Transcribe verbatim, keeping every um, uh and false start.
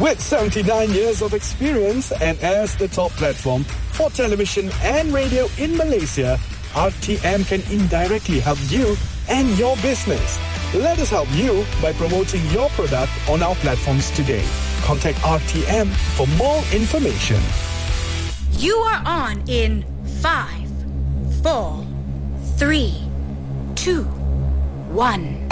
With seventy-nine years of experience and as the top platform for television and radio in Malaysia, R T M can indirectly help you and your business. Let us help you by promoting your product on our platforms today. Contact R T M for more information. You are on in five, four, three, two, one.